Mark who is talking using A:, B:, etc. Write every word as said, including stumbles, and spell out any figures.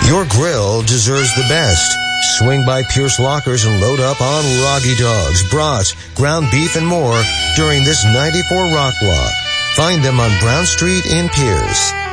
A: Your grill deserves the best. Swing by Pierce Lockers and load up on Roggy Dogs, brats, ground beef, and more during this ninety-four Rock Block. Find them on Brown Street in Pierce.